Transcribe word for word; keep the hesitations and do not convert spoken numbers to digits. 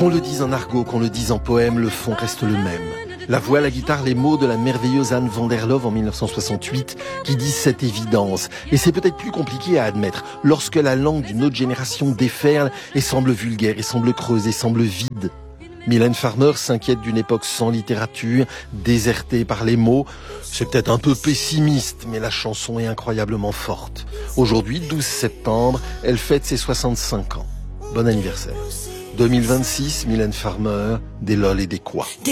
Qu'on le dise en argot, qu'on le dise en poème, le fond reste le même. La voix, la guitare, les mots de la merveilleuse Anne van der Loof en mille neuf cent soixante-huit qui disent cette évidence. Et c'est peut-être plus compliqué à admettre lorsque la langue d'une autre génération déferle et semble vulgaire, et semble creuse, et semble vide. Mylène Farmer s'inquiète d'une époque sans littérature, désertée par les mots. C'est peut-être un peu pessimiste, mais la chanson est incroyablement forte. Aujourd'hui, douze septembre, elle fête ses soixante-cinq ans. Bon anniversaire. deux mille vingt-six, Mylène Farmer, des lol et des quoi.